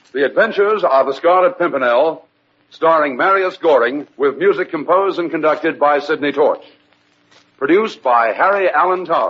The Adventures of the Scarlet Pimpernel, starring Marius Goring, with music composed and conducted by Sidney Torch. Produced by Harry Allen Todd.